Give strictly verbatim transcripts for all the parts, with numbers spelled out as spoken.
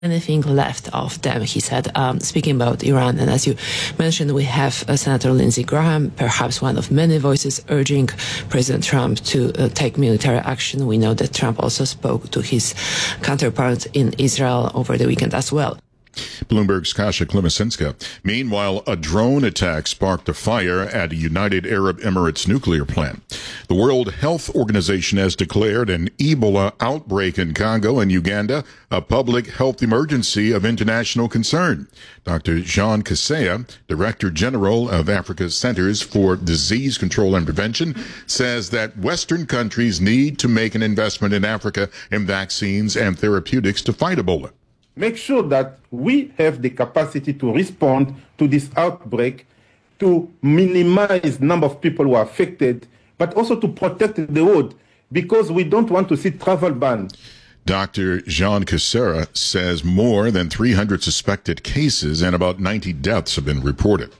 anything left of them, he said, um, speaking about Iran. And as you mentioned, we have uh, Senator Lindsey Graham, perhaps one of many voices urging President Trump to uh, take military action. We know that Trump also spoke to his counterpart in Israel over the weekend as well. Bloomberg's Kasia Klimasinska. Meanwhile, a drone attack sparked a fire at a United Arab Emirates nuclear plant. The World Health Organization has declared an Ebola outbreak in Congo and Uganda a public health emergency of international concern. Doctor Jean Kaseya, Director General of Africa's Centers for Disease Control and Prevention, says that Western countries need to make an investment in Africa in vaccines and therapeutics to fight Ebola. Make sure that we have the capacity to respond to this outbreak, to minimize the number of people who are affected, but also to protect the world, because we don't want to see travel ban. Doctor Jean Kaseya says more than three hundred suspected cases and about ninety deaths have been reported.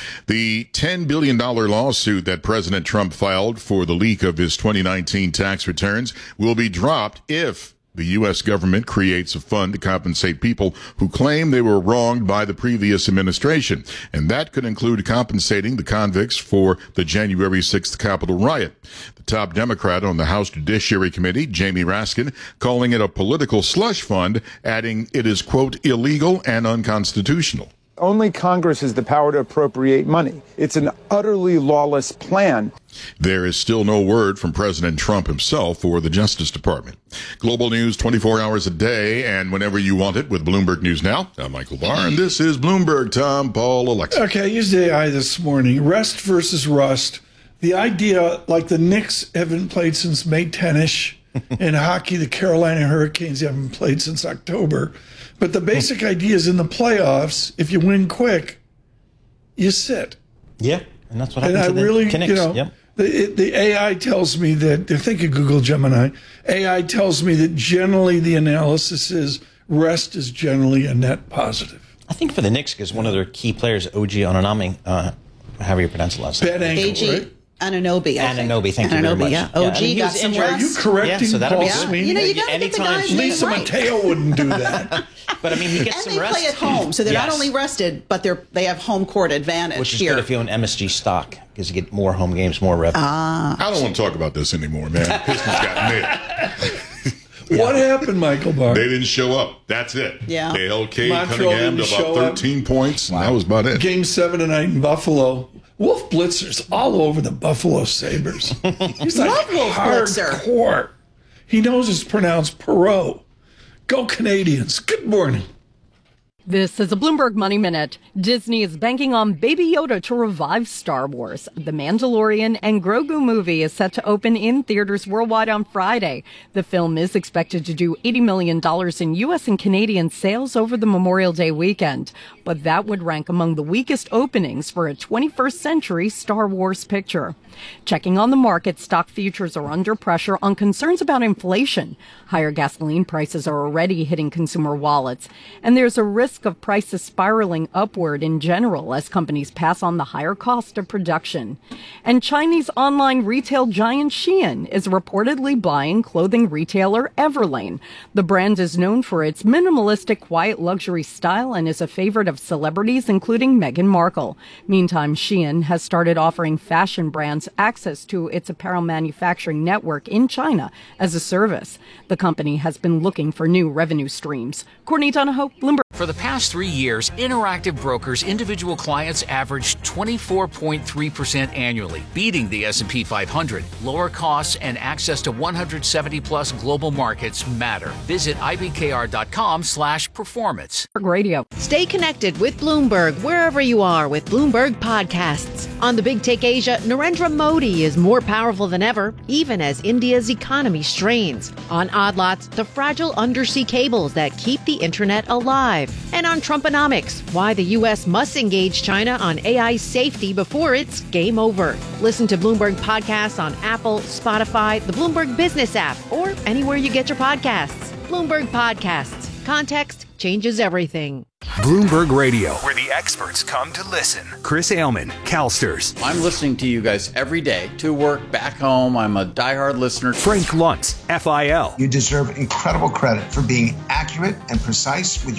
The ten billion dollars lawsuit that President Trump filed for the leak of his twenty nineteen tax returns will be dropped if the U S government creates a fund to compensate people who claim they were wronged by the previous administration. And that could include compensating the convicts for the January sixth Capitol riot. The top Democrat on the House Judiciary Committee, Jamie Raskin, calling it a political slush fund, adding it is, quote, illegal and unconstitutional. Only Congress has the power to appropriate money. It's an utterly lawless plan. There is still no word from President Trump himself or the Justice Department. Global news twenty-four hours a day and whenever you want it with Bloomberg News Now. I'm Michael Barr, and this is Bloomberg. Tom, Paul, Alexa. Okay, I used A I this morning. Rest versus rust. The idea, like the Knicks haven't played since May tenth-ish. In hockey, the Carolina Hurricanes haven't played since October. But the basic idea is in the playoffs, if you win quick, you sit. Yeah, and that's what happened and to I the really, Knicks. You know, yep. the, the A I tells me that, think of Google Gemini, A I tells me that generally the analysis is rest is generally a net positive. I think for the Knicks, because one of their key players, O G Anunoby, uh, however you pronounce the last name. Bad ankle, right? Anunoby, I Anunoby, thank you Anunoby, very much. yeah. O G yeah, I mean, got some Are you correcting yeah, so Paul be, Sweeney? You know, you got to get the guy's name Lisa right. Mateo wouldn't do that. But I mean, he gets and some they rest. play at home, so they're yes. not only rested, but they're they have home court advantage. Which is here. good if you own M S G stock, because you get more home games, more revenue. Ah. I don't want to talk about this anymore, man. Pistons got nailed. What happened, Michael Barr? They didn't show up. That's it. Yeah. They held Cade Montreal Cunningham to didn't about show up. thirteen points, and that was about it. Game seven tonight in Buffalo. Wolf Blitzer's all over the Buffalo Sabres. He's like Love Wolf Blitzer. hardcore. He knows it's pronounced Perot. Go Canadians. Good morning. This is a Bloomberg Money Minute. Disney is banking on Baby Yoda to revive Star Wars. The Mandalorian and Grogu movie is set to open in theaters worldwide on Friday. The film is expected to do eighty million dollars in U S and Canadian sales over the Memorial Day weekend. But that would rank among the weakest openings for a twenty-first century Star Wars picture. Checking on the market, stock futures are under pressure on concerns about inflation. Higher gasoline prices are already hitting consumer wallets, and there's a risk of prices spiraling upward in general as companies pass on the higher cost of production. And Chinese online retail giant Shein is reportedly buying clothing retailer Everlane. The brand is known for its minimalistic, quiet luxury style and is a favorite of celebrities, including Meghan Markle. Meantime, Shein has started offering fashion brands access to its apparel manufacturing network in China as a service. The company has been looking for new revenue streams. Courtney Donahoe, Bloomberg. For the past three years, Interactive Brokers individual clients averaged twenty-four point three percent annually, beating the S and P five hundred. Lower costs and access to one hundred seventy plus global markets matter. Visit ibkr.com slash performance. Radio. Stay connected with Bloomberg wherever you are with Bloomberg Podcasts. On the Big Take Asia, Narendra Modi is more powerful than ever, even as India's economy strains. On Odd Lots, the fragile undersea cables that keep the internet alive. And on Trumponomics, why the U S must engage China on A I safety before it's game over. Listen to Bloomberg Podcasts on Apple, Spotify, the Bloomberg Business app, or anywhere you get your podcasts. Bloomberg Podcasts. Context changes everything. Bloomberg Radio, where the experts come to listen. Chris Ailman, CalSTRS. I'm listening to you guys every day, to work, back home. I'm a diehard listener. Frank Luntz, F I L. You deserve incredible credit for being accurate and precise with your